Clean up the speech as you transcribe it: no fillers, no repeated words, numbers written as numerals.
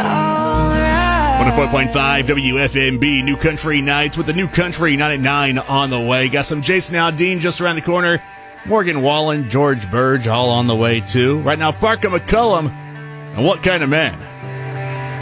104.5 WFMB, New Country Nights with the New Country 9 at 9 on the way. Got some Jason Aldean just around the corner. Morgan Wallen, George Burge all on the way too. Right now, Parker McCullum. And what kind of man?